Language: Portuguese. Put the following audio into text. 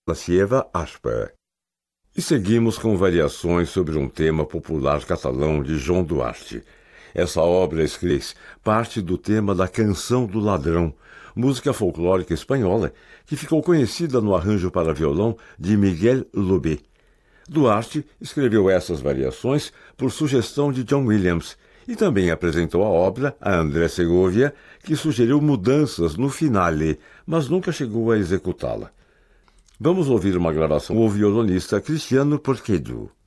Sieva Asper. E seguimos com variações sobre um tema popular catalão de João Duarte. Essa obra escrita parte do tema da Canção do Ladrão, música folclórica espanhola que ficou conhecida no arranjo para violão de Miguel Lobé. Duarte escreveu essas variações por sugestão de John Williams e também apresentou a obra a André Segovia, que sugeriu mudanças no finale, mas nunca chegou a executá-la. Vamos ouvir uma gravação do violonista Cristiano Porquedo.